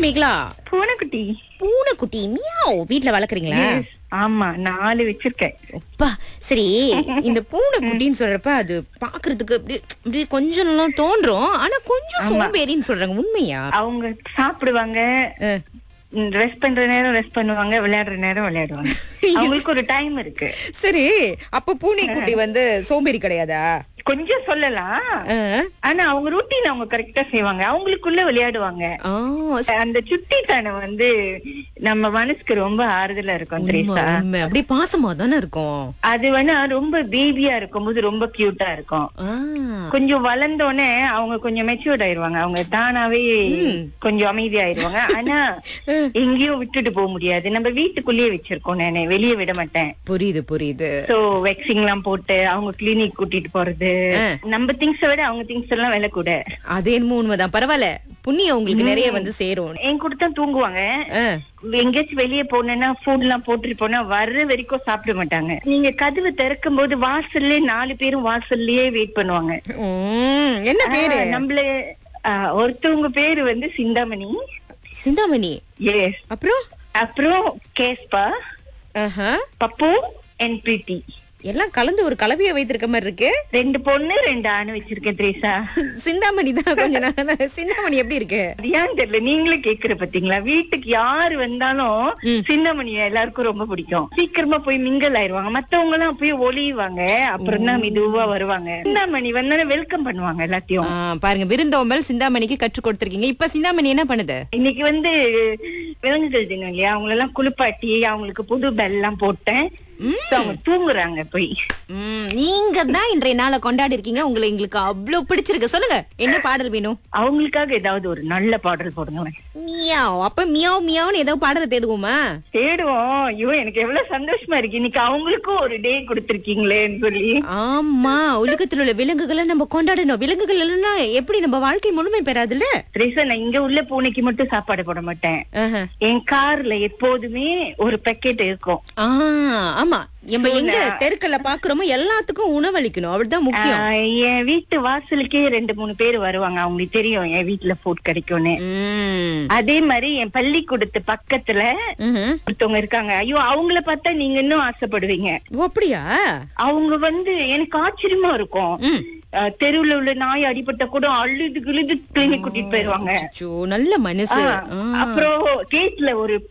மேகலா? பூனைக்குட்டி. பூனைக்குட்டி மியாவ் வீட்ல வளர்க்குறீங்களா? Yes. ஆமா 4 வச்சிருக்கேன். அப்பா சரி. இந்த பூனைக்குட்டின்னு சொல்றப்ப அது பாக்குறதுக்கு அப்படியே கொஞ்சம் நல்லா தோன்றும். ஆனா கொஞ்சம் சோம்பேறின்னு சொல்றாங்க, உண்மையா? அவங்க சாப்பிடுவாங்க, ரெஸ்ட் பண்ற நேரம் ரெஸ்ட் பண்ணுவாங்க, விளையாடுற நேரம் விளையாடுவாங்க. அவங்களுக்கு ஒரு டைம் இருக்கு. சரி, அப்ப பூனைக்குட்டி சோம்பேறி கிடையாதா? கொஞ்சம் சொல்லலாம். ஆனா அவங்க ரூட்டீன் அவங்க கரெக்டா செய்வாங்க, அவங்களுக்குள்ள விளையாடுவாங்க. அந்த சுட்டித்தனம் நம்ம மனசுக்கு ரொம்ப ஆறுதலா இருக்கும் திரேசா. அப்படியே பாசமா தானே இருக்கும். அது ரொம்ப பேபியா இருக்கும்போது ரொம்ப கியூட்டா இருக்கும். கொஞ்சம் வளர்ந்தோடனே அவங்க கொஞ்சம் மெச்சூர்ட் ஆயிருவாங்க, அவங்க தானாவே கொஞ்சம் அமைதியாயிருவாங்க. ஆனா எங்கேயும் விட்டுட்டு போக முடியாது, நம்ம வீட்டுக்குள்ளேயே வச்சிருக்கோம், நானே வெளியே விட மாட்டேன். புரியுது புரியுது. சோ வெக்சிங் எல்லாம் போட்டு அவங்க கிளினிக் கூட்டிட்டு போறது, நம்ம திங்ஸ் விட அவங்க திங்ஸ் எல்லாம் விலை கூட. அது என்னமோ உண்மைதான். பரவாயில்ல, புண்ணியம் உங்களுக்கு நிறைய சேரும். என் கூட தான் தூங்குவாங்க. எங்கேயாச்சும் வெளியே போனேன்னா ஃபுட் எல்லாம் போட்டுட்டு போனா வர்ற வரைக்கும் சாப்பிட மாட்டாங்க. நீங்க கதவு திறக்கும் போது வாசல்லே 4 பேரும் வாசல்லயே வெயிட் பண்ணுவாங்க. என்ன பேரு? நம்மள ஒருத்தவங்க பேரு சிந்தாமணி. சிந்தாமணி? எஸ். அப்புறம் கேஸ்பா, பப்பு அண்ட் பிரீத்தி எல்லாம் கலந்து ஒரு கலவையை வைத்திருக்க மாதிரி இருக்கு. 2 பொண்ணு 2 ஆணு வச்சிருக்கேன் திரேசா. சிந்தாமணி தான் கொஞ்சம் சிந்தாமணி எப்படி இருக்கு? ஏன் தெரியல, நீங்களே கேக்குற பாத்தீங்களா? வீட்டுக்கு யாரு வந்தாலும் சிந்தாமணி எல்லாருக்கும் ரொம்ப பிடிக்கும். சீக்கிரமா போய் மிங்கல் ஆயிருவாங்க, மத்தவங்க எல்லாம் போய் ஒளிவாங்க, அப்புறம் தான் மெதுவா வருவாங்க. சிந்தாமணி வந்தாலும் வெல்கம் பண்ணுவாங்க எல்லாத்தையும். பாருங்க, விருந்தோம்பல் சிந்தாமணிக்கு கற்றுக் கொடுத்திருக்கீங்க. இப்ப சிந்தாமணி என்ன பண்ணுது? இன்னைக்கு விலங்குகள் தினம் இல்லையா, அவங்கள எல்லாம் குளிப்பாட்டி அவங்களுக்கு புது பெல் எல்லாம் போட்டேன். அவங்க தூங்குறாங்க போய். நீங்க தான் இன்றைய நாளை கொண்டாடி இருக்கீங்க, உங்களை எங்களுக்கு அவ்வளவு பிடிச்சிருக்கு. சொல்லுங்க, என்ன பாடல் வேணும்? அவங்களுக்காக ஏதாவது ஒரு நல்ல பாடல் போடுங்க. மியாவ். அப்ப மியாவ் மியாவ்னு ஏதோ பாடலை தேடுவோமா? தேடுவோம். ஐயோ, எனக்கு எவ்வளவு சந்தோஷமா இருக்கு, இன்னைக்கு அவங்களுக்கும் ஒரு டே கொடுத்திருக்கீங்களேன்னு சொல்லி. ஆமா, உலகத்தில் உள்ள விலங்குகளை நம்ம கொண்டாடணும். விலங்குகள் எல்லாம் எப்படி நம்ம வாழ்க்கை முழுமை பெறாதுல்ல? நான் இங்க உள்ள பூனைக்கு மட்டும் சாப்பாடு போட மாட்டேன். என் கார்ல எப்போதுமே ஒரு பேக்கெட் இருக்கும். ஆமா, நம்ம எங்க தெருக்கல்ல பாக்குறோமோ எல்லாத்துக்கும் உணவளிக்கணும், அவ்வளவுதான் முக்கியம். என் வீட்டு வாசலுக்கே 2-3 பேர் வருவாங்க, அவங்களுக்கு தெரியும் என் வீட்டுல ஃபுட் கிடைக்கும்னு. அதே மாதிரி என் பள்ளிக்கூடத்து பக்கத்துல ஒருத்தவங்க இருக்காங்க. ஐயோ, அவங்கள பார்த்தா நீங்க இன்னும் ஆசைப்படுவீங்க. அப்படியா? அவங்க எனக்கு ஆச்சரியமா இருக்கும். தெருவுல உள்ள நாய் அடிபட்ட கூட அழுது கிழுது கிளினிக் கூட்டிட்டு போயிருவாங்க. நல்ல மனசு. அப்புறம் கேட்ல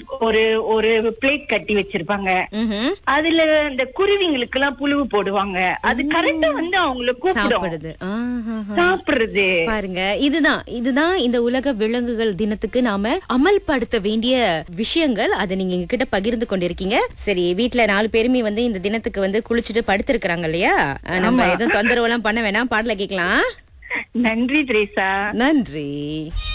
ஒரு பிளேட் கட்டி வச்சிருப்பாங்க, அதுல அந்த குருவிங்களுக்கு எல்லாம் புழுவு போடுவாங்க. அது கரெக்டா அவங்களை கூப்பிடுது சாப்பிடுறது. பாருங்க, இதுதான் இந்த உலக விலங்குகள் தினத்துக்கு நாம அமல்படுத்த வேண்டிய விஷயங்கள். அதை நீங்க எங்ககிட்ட பகிர்ந்து கொண்டிருக்கீங்க. சரி, வீட்டுல 4 பேருமே இந்த தினத்துக்கு குளிச்சுட்டு படுத்திருக்கிறாங்க இல்லையா? நம்ம எதுவும் தொந்தரவு எல்லாம் பண்ண வேணாம், பாடல கேட்கலாம். நன்றி திரேசா. நன்றி.